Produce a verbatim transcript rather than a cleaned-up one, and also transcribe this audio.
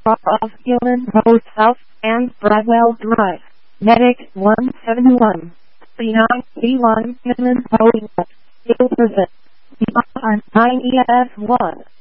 of Gilman Road South and Bradwell Drive. Medic one seven one. three nine three one Gilman Road West. Still present. nine E F one.